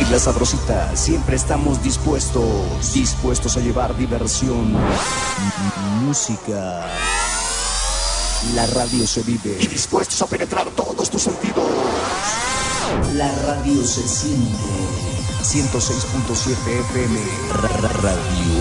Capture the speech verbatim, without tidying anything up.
compartir la sabrosita. Siempre estamos dispuestos, dispuestos a llevar diversión, música. La radio se vive y dispuestos a penetrar todos tus sentidos. La radio se siente. ciento seis punto siete F M. Radio